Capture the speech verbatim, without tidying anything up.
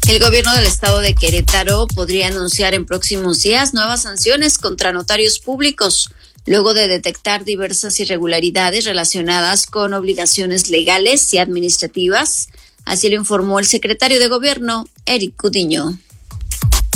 El gobierno del estado de Querétaro podría anunciar en próximos días nuevas sanciones contra notarios públicos, luego de detectar diversas irregularidades relacionadas con obligaciones legales y administrativas. Así lo informó el secretario de Gobierno, Eric Cudiño.